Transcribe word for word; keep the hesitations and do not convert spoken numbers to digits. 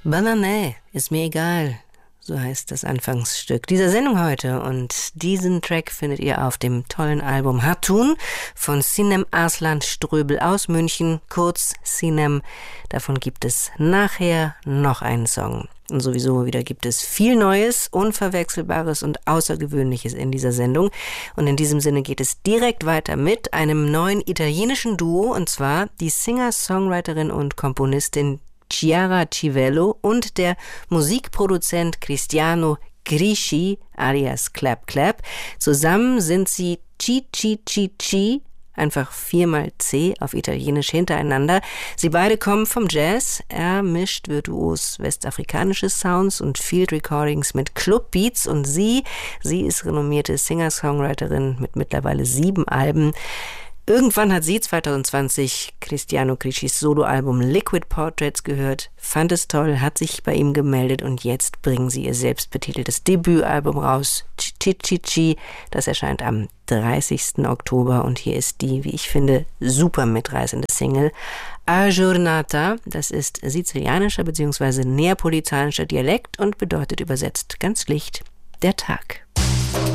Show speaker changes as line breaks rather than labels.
Banane, ist mir egal. So heißt das Anfangsstück dieser Sendung heute. Und diesen Track findet ihr auf dem tollen Album Hatun von Sinem Arslan Ströbel aus München, kurz Sinem. Davon gibt es nachher noch einen Song. Und sowieso wieder gibt es viel Neues, Unverwechselbares und Außergewöhnliches in dieser Sendung. Und in diesem Sinne geht es direkt weiter mit einem neuen italienischen Duo, und zwar die Singer-Songwriterin und Komponistin Chiara Civello und der Musikproduzent Cristiano Grischi alias Clap Clap. Zusammen sind sie Ci Ci Ci Ci, einfach viermal C auf Italienisch hintereinander. Sie beide kommen vom Jazz. Er mischt virtuos westafrikanische Sounds und Field Recordings mit Clubbeats, und sie, sie ist renommierte Singer-Songwriterin mit mittlerweile sieben Alben. Irgendwann hat sie zwanzig zwanzig Cristiano Grischis Soloalbum Liquid Portraits gehört, fand es toll, hat sich bei ihm gemeldet, und jetzt bringen sie ihr selbstbetiteltes Debütalbum raus, Ci Ci Ci. Das erscheint am dreißigsten Oktober, und hier ist die, wie ich finde, super mitreißende Single A Giornata. Das ist sizilianischer bzw. neapolitanischer Dialekt und bedeutet übersetzt ganz schlicht der Tag.